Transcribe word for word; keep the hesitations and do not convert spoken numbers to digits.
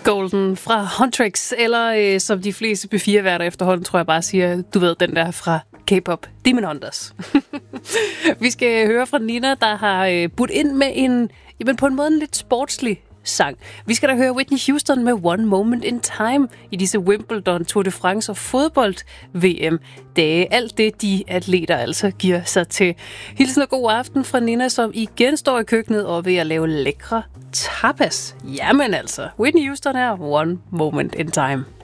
Golden fra Huntrix, eller øh, som de fleste P fire-værter efterhånden, tror jeg bare siger, du ved, den der fra K-pop, Demon Hunters. Vi skal høre fra Nina, der har øh, budt ind med en, jamen på en måde en lidt sportslig sang. Vi skal da høre Whitney Houston med One Moment in Time i disse Wimbledon, Tour de France og fodbold-V M-dage. Alt det, de atleter altså giver sig til. Hilsen og god aften fra Nina, som igen står i køkkenet og ved at lave lækre tapas. Jamen altså, Whitney Houston er One Moment in Time.